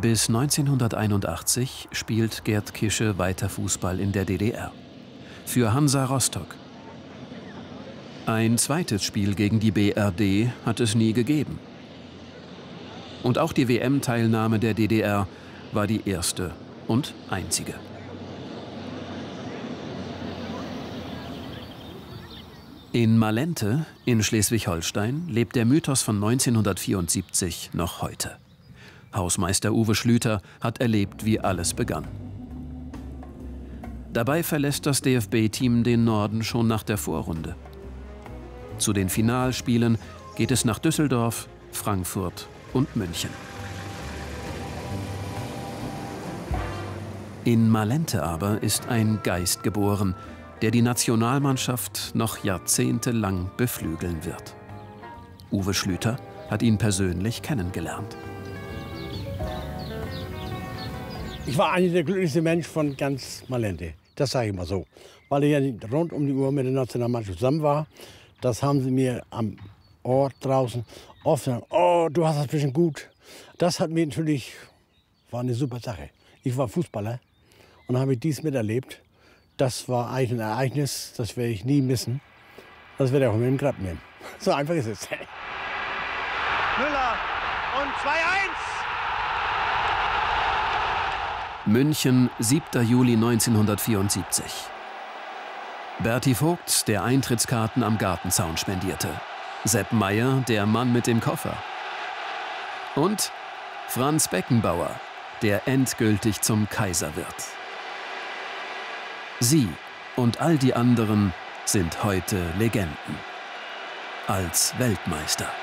Bis 1981 spielt Gerd Kische weiter Fußball in der DDR. Für Hansa Rostock. Ein zweites Spiel gegen die BRD hat es nie gegeben. Und auch die WM-Teilnahme der DDR war die erste und einzige. In Malente in Schleswig-Holstein lebt der Mythos von 1974 noch heute. Hausmeister Uwe Schlüter hat erlebt, wie alles begann. Dabei verlässt das DFB-Team den Norden schon nach der Vorrunde. Zu den Finalspielen geht es nach Düsseldorf, Frankfurt und München. In Malente aber ist ein Geist geboren, der die Nationalmannschaft noch jahrzehntelang beflügeln wird. Uwe Schlüter hat ihn persönlich kennengelernt. Ich war eigentlich der glücklichste Mensch von ganz Malente. Das sage ich mal so. Weil ich ja rund um die Uhr mit der Nationalmannschaft zusammen war. Das haben sie mir am Ort draußen oft gesagt, oh, du hast das bestimmt gut. Das hat mir natürlich, war eine super Sache. Ich war Fußballer und habe dies miterlebt. Das war eigentlich ein Ereignis, das werde ich nie missen. Das werde ich auch mit dem Grab nehmen. So einfach ist es. Müller und 2:1. München, 7. Juli 1974. Berti Vogt, der Eintrittskarten am Gartenzaun spendierte. Sepp Maier, der Mann mit dem Koffer. Und Franz Beckenbauer, der endgültig zum Kaiser wird. Sie und all die anderen sind heute Legenden. Als Weltmeister.